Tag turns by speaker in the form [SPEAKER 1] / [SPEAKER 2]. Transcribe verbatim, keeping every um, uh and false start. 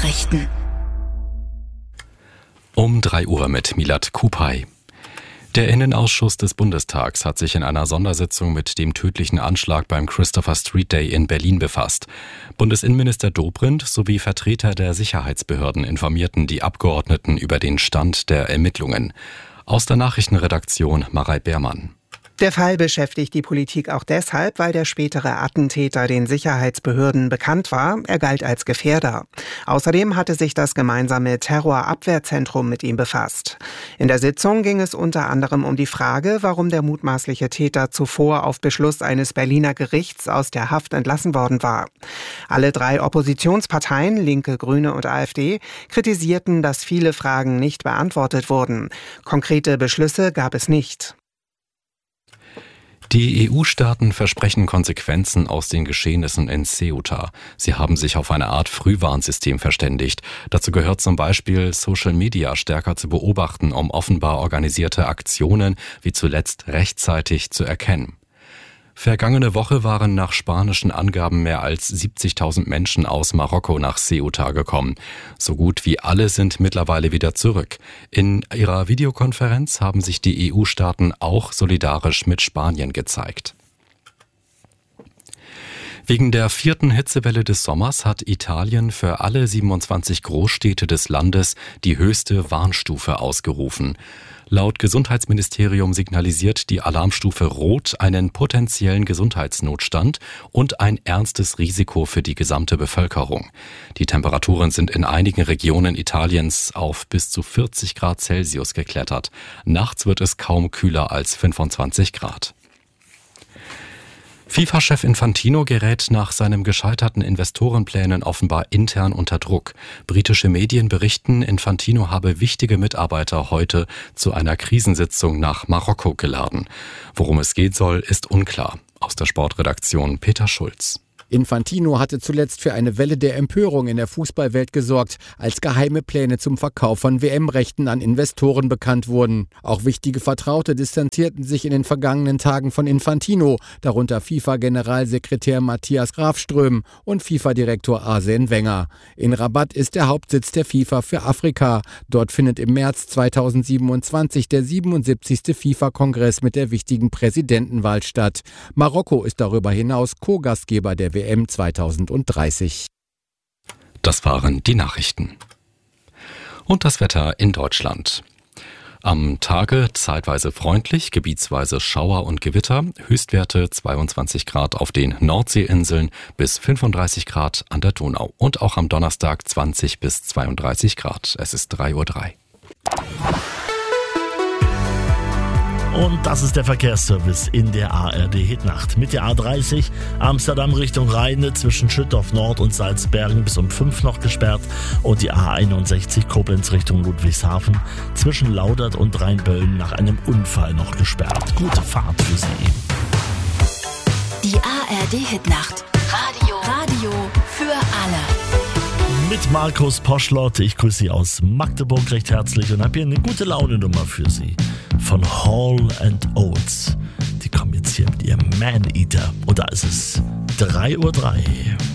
[SPEAKER 1] Nachrichten.
[SPEAKER 2] Um drei Uhr mit Milad Kupay. Der Innenausschuss des Bundestags hat sich in einer Sondersitzung mit dem tödlichen Anschlag beim Christopher Street Day in Berlin befasst. Bundesinnenminister Dobrindt sowie Vertreter der Sicherheitsbehörden informierten die Abgeordneten über den Stand der Ermittlungen. Aus der Nachrichtenredaktion Marei Beermann.
[SPEAKER 3] Der Fall beschäftigt die Politik auch deshalb, weil der spätere Attentäter den Sicherheitsbehörden bekannt war. Er galt als Gefährder. Außerdem hatte sich das gemeinsame Terrorabwehrzentrum mit ihm befasst. In der Sitzung ging es unter anderem um die Frage, warum der mutmaßliche Täter zuvor auf Beschluss eines Berliner Gerichts aus der Haft entlassen worden war. Alle drei Oppositionsparteien, Linke, Grüne und AfD, kritisierten, dass viele Fragen nicht beantwortet wurden. Konkrete Beschlüsse gab es nicht.
[SPEAKER 2] Die E U-Staaten versprechen Konsequenzen aus den Geschehnissen in Ceuta. Sie haben sich auf eine Art Frühwarnsystem verständigt. Dazu gehört zum Beispiel, Social Media stärker zu beobachten, um offenbar organisierte Aktionen wie zuletzt rechtzeitig zu erkennen. Vergangene Woche waren nach spanischen Angaben mehr als siebzigtausend Menschen aus Marokko nach Ceuta gekommen. So gut wie alle sind mittlerweile wieder zurück. In ihrer Videokonferenz haben sich die E U-Staaten auch solidarisch mit Spanien gezeigt. Wegen der vierten Hitzewelle des Sommers hat Italien für alle siebenundzwanzig Großstädte des Landes die höchste Warnstufe ausgerufen. Laut Gesundheitsministerium signalisiert die Alarmstufe Rot einen potenziellen Gesundheitsnotstand und ein ernstes Risiko für die gesamte Bevölkerung. Die Temperaturen sind in einigen Regionen Italiens auf bis zu vierzig Grad Celsius geklettert. Nachts wird es kaum kühler als fünfundzwanzig Grad. FIFA-Chef Infantino gerät nach seinem gescheiterten Investorenplänen offenbar intern unter Druck. Britische Medien berichten, Infantino habe wichtige Mitarbeiter heute zu einer Krisensitzung nach Marokko geladen. Worum es geht soll, ist unklar. Aus der Sportredaktion Peter Schulz.
[SPEAKER 4] Infantino hatte zuletzt für eine Welle der Empörung in der Fußballwelt gesorgt, als geheime Pläne zum Verkauf von W M-Rechten an Investoren bekannt wurden. Auch wichtige Vertraute distanzierten sich in den vergangenen Tagen von Infantino, darunter FIFA-Generalsekretär Matthias Grafström und FIFA-Direktor Arsène Wenger. In Rabat ist der Hauptsitz der FIFA für Afrika. Dort findet im März zweitausendsiebenundzwanzig der siebenundsiebzigste FIFA-Kongress mit der wichtigen Präsidentenwahl statt. Marokko ist darüber hinaus Co-Gastgeber der W M zweitausenddreißig.
[SPEAKER 2] Das waren die Nachrichten. Und das Wetter in Deutschland. Am Tage zeitweise freundlich, gebietsweise Schauer und Gewitter, Höchstwerte zweiundzwanzig Grad auf den Nordseeinseln bis fünfunddreißig Grad an der Donau. Und auch am Donnerstag zwanzig bis zweiunddreißig Grad. Es ist drei Uhr drei.
[SPEAKER 5] Und das ist der Verkehrsservice in der A R D-Hitnacht. Mit der A dreißig Amsterdam Richtung Rheine zwischen Schüttorf Nord und Salzbergen bis um fünf noch gesperrt und die A einundsechzig Koblenz Richtung Ludwigshafen zwischen Laudert und Rheinböllen nach einem Unfall noch gesperrt. Gute Fahrt für Sie.
[SPEAKER 1] Die A R D-Hitnacht. Radio. Radio für alle.
[SPEAKER 5] Mit Markus Poschlott. Ich grüße Sie aus Magdeburg recht herzlich und habe hier eine gute Laune-Nummer für Sie. Von Hall and Oates. Die kommen jetzt hier mit ihrem Man-Eater. Und da ist es drei Uhr drei.